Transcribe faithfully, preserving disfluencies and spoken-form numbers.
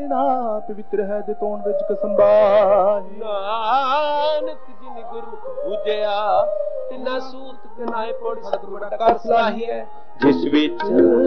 बिना पवित्र है दे तोण विच कसंबाही। नानक जिन गुरमुख बूझिया तिना सूत कनाए पड़ सतगुर कर सलाही है। जिस विच